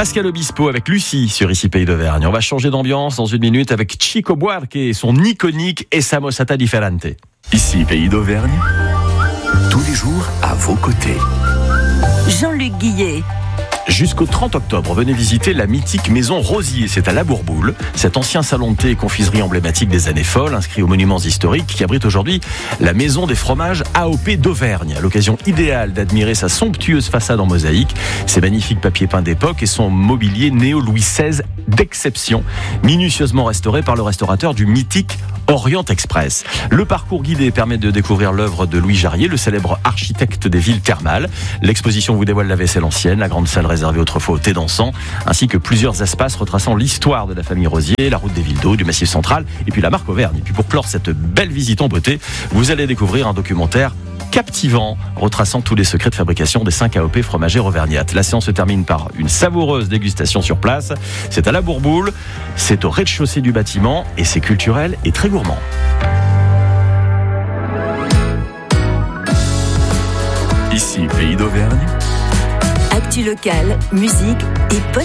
Pascal Obispo avec Lucie sur Ici Pays d'Auvergne. On va changer d'ambiance dans une minute avec Chico Buarque et son iconique Esa Mosata Differente. Ici Pays d'Auvergne, tous les jours à vos côtés. Jean-Luc Guillet. Jusqu'au 30 octobre, venez visiter la mythique maison Rosier, c'est à La Bourboule. Cet ancien salon de thé et confiserie emblématique des années folles, inscrit aux monuments historiques, qui abrite aujourd'hui la maison des fromages AOP d'Auvergne. L'occasion idéale d'admirer sa somptueuse façade en mosaïque, ses magnifiques papiers peints d'époque et son mobilier néo-Louis XVI d'exception, minutieusement restauré par le restaurateur du mythique Orient Express. Le parcours guidé permet de découvrir l'œuvre de Louis Jarrier, le célèbre architecte des villes thermales. L'exposition vous dévoile la vaisselle ancienne, la grande salle réservée autrefois au thé dansant, ainsi que plusieurs espaces retraçant l'histoire de la famille Rosier, la route des villes d'eau, du Massif central, et puis la marque Auvergne. Et puis pour clore cette belle visite en beauté, vous allez découvrir un documentaire captivant, retraçant tous les secrets de fabrication des 5 AOP fromagers auvergnates. La séance se termine par une savoureuse dégustation sur place. C'est à La Bourboule, c'est au rez-de-chaussée du bâtiment et c'est culturel et très gourmand. Ici Pays d'Auvergne. Actu local, musique et